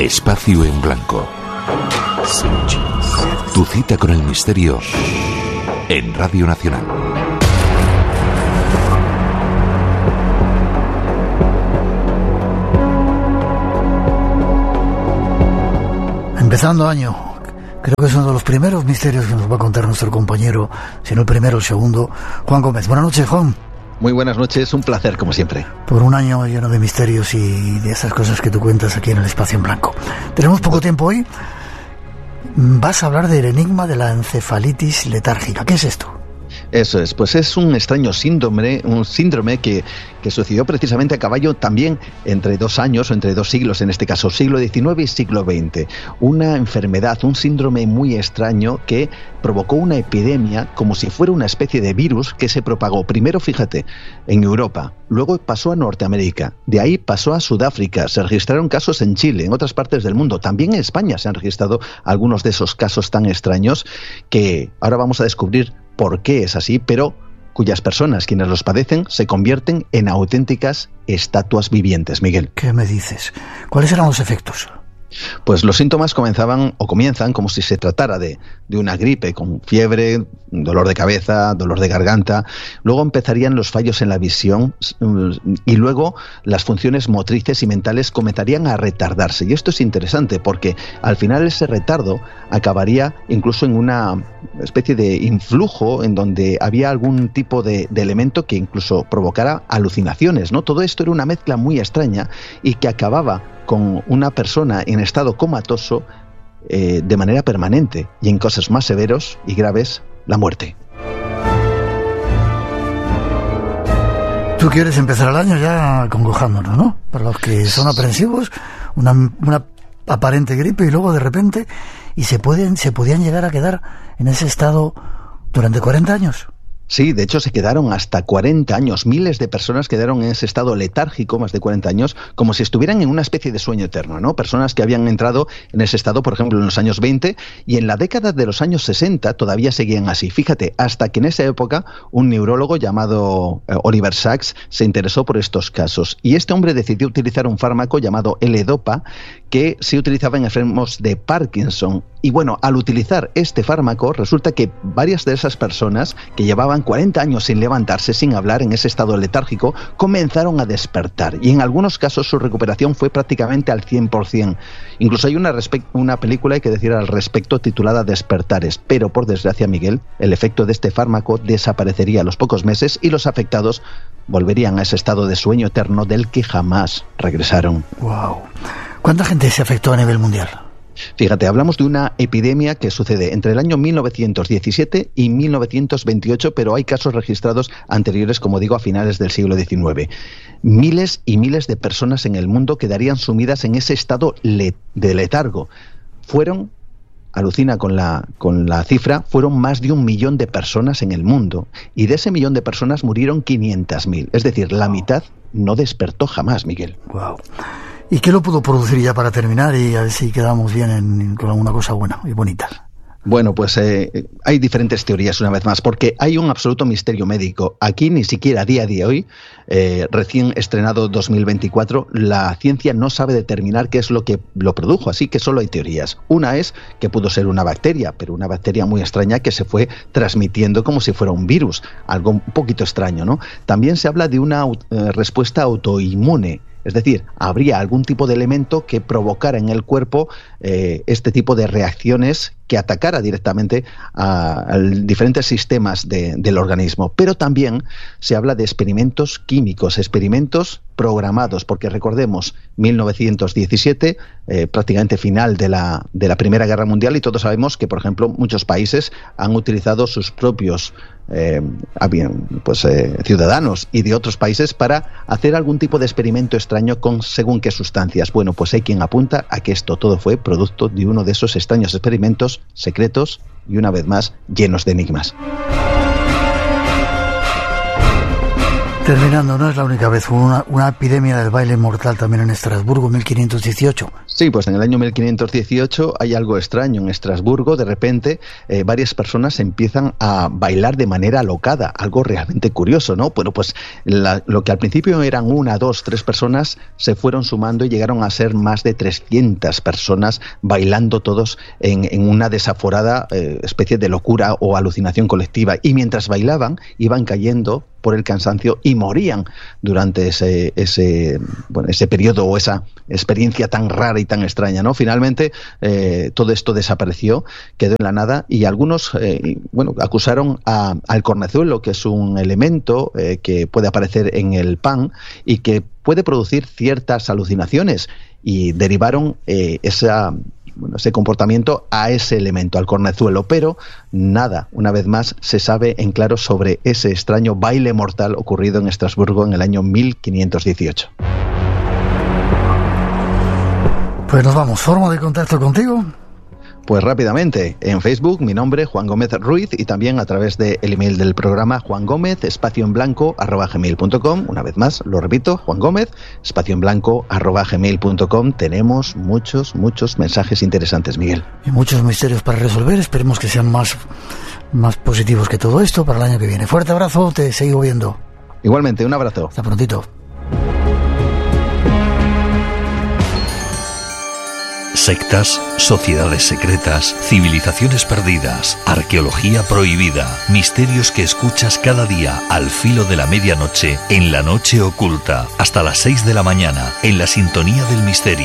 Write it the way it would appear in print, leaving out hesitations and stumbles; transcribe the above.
Espacio en Blanco. Tu cita con el misterio en Radio Nacional. Empezando año, creo que es uno de los primeros misterios que nos va a contar nuestro compañero, si no el primero, el segundo, Juan Gómez. Buenas noches, Juan. Muy buenas noches, un placer como siempre. Por un año lleno de misterios y de esas cosas que tú cuentas aquí en el Espacio en Blanco. Tenemos poco tiempo hoy. Vas a hablar del enigma de la encefalitis letárgica. ¿Qué es esto? Eso es, pues es un extraño síndrome, que sucedió precisamente a caballo también entre 2 años o entre 2 siglos, en este caso siglo XIX y siglo XX. Una enfermedad, un síndrome muy extraño que provocó una epidemia como si fuera una especie de virus que se propagó primero, fíjate, en Europa, luego pasó a Norteamérica, de ahí pasó a Sudáfrica, se registraron casos en Chile, en otras partes del mundo, también en España se han registrado algunos de esos casos tan extraños que ahora vamos a descubrir por qué es así, pero cuyas personas, quienes los padecen, se convierten en auténticas estatuas vivientes, Miguel. ¿Qué me dices? ¿Cuáles eran los efectos? Pues los síntomas comienzan como si se tratara de una gripe, con fiebre, dolor de cabeza, dolor de garganta. Luego empezarían los fallos en la visión y luego las funciones motrices y mentales comenzarían a retardarse. Y esto es interesante porque al final ese retardo acabaría incluso en una especie de influjo en donde había algún tipo de elemento que incluso provocara alucinaciones, ¿no? Todo esto era una mezcla muy extraña y que acababa con una persona en estado comatoso de manera permanente y en casos más severos y graves, la muerte. Tú quieres empezar el año ya congojándonos, ¿no? Para los que son aprensivos, una aparente gripe y luego de repente se podían llegar a quedar en ese estado durante 40 años. Sí, de hecho se quedaron hasta 40 años. Miles de personas quedaron en ese estado letárgico, más de 40 años, como si estuvieran en una especie de sueño eterno, ¿no? Personas que habían entrado en ese estado, por ejemplo, en los años 20 y en la década de los años 60 todavía seguían así. Fíjate, hasta que en esa época un neurólogo llamado Oliver Sacks se interesó por estos casos. Y este hombre decidió utilizar un fármaco llamado L-Dopa que se utilizaba en enfermos de Parkinson. Y bueno, al utilizar este fármaco, resulta que varias de esas personas que llevaban 40 años sin levantarse, sin hablar, en ese estado letárgico, comenzaron a despertar. Y en algunos casos su recuperación fue prácticamente al 100%. Incluso hay una película, hay que decir al respecto, titulada Despertares. Pero, por desgracia, Miguel, el efecto de este fármaco desaparecería a los pocos meses y los afectados volverían a ese estado de sueño eterno del que jamás regresaron. ¡Wow! ¿Cuánta gente se afectó a nivel mundial? Fíjate, hablamos de una epidemia que sucede entre el año 1917 y 1928, pero hay casos registrados anteriores, como digo, a finales del siglo XIX. Miles y miles de personas en el mundo quedarían sumidas en ese estado de letargo. Alucina con la cifra, fueron más de 1 millón de personas en el mundo, y de ese 1 millón de personas murieron 500.000. Es decir, la mitad no despertó jamás, Miguel. Wow. ¿Y qué lo pudo producir ya para terminar y a ver si quedamos bien con alguna cosa buena y bonita? Bueno, pues hay diferentes teorías una vez más, porque hay un absoluto misterio médico. Aquí ni siquiera a día de hoy, recién estrenado 2024, la ciencia no sabe determinar qué es lo que lo produjo, así que solo hay teorías. Una es que pudo ser una bacteria, pero una bacteria muy extraña que se fue transmitiendo como si fuera un virus, algo un poquito extraño, ¿no? También se habla de una respuesta autoinmune. Es decir, habría algún tipo de elemento que provocara en el cuerpo este tipo de reacciones que atacara directamente a diferentes sistemas del organismo. Pero también se habla de experimentos químicos, experimentos programados, porque recordemos, 1917, prácticamente final de la Primera Guerra Mundial, y todos sabemos que, por ejemplo, muchos países han utilizado sus propios ciudadanos y de otros países para hacer algún tipo de experimento extraño con según qué sustancias. Bueno, pues hay quien apunta a que esto todo fue producto de uno de esos extraños experimentos secretos y, una vez más, llenos de enigmas. Terminando, no es la única vez, hubo una epidemia del baile mortal también en Estrasburgo, 1518. Sí, pues en el año 1518 hay algo extraño en Estrasburgo. De repente, varias personas empiezan a bailar de manera alocada, algo realmente curioso, ¿no? Bueno, pues lo que al principio eran 1, 2, 3 personas se fueron sumando y llegaron a ser más de 300 personas bailando todos en una desaforada especie de locura o alucinación colectiva. Y mientras bailaban, iban cayendo por el cansancio y morían durante ese periodo o esa experiencia tan rara y tan extraña, ¿no? Finalmente todo esto desapareció, quedó en la nada, y algunos acusaron al cornezuelo, que es un elemento que puede aparecer en el pan y que puede producir ciertas alucinaciones, y derivaron ese comportamiento a ese elemento, al cornezuelo, pero nada, una vez más, se sabe en claro sobre ese extraño baile mortal ocurrido en Estrasburgo en el año 1518. Pues nos vamos. ¿Forma de contacto contigo? Pues rápidamente, en Facebook, mi nombre, Juan Gómez Ruiz, y también a través del email del programa, juangomez_en_blanco@gmail.com. Una vez más, lo repito, Juan Gómez, _en_blanco@gmail.com. Tenemos muchos mensajes interesantes, Miguel. Y muchos misterios para resolver. Esperemos que sean más positivos que todo esto para el año que viene. Fuerte abrazo, te sigo viendo. Igualmente, un abrazo. Hasta prontito. Sectas, sociedades secretas, civilizaciones perdidas, arqueología prohibida, misterios que escuchas cada día al filo de la medianoche en La Noche Oculta, hasta las 6 de la mañana, en la sintonía del misterio.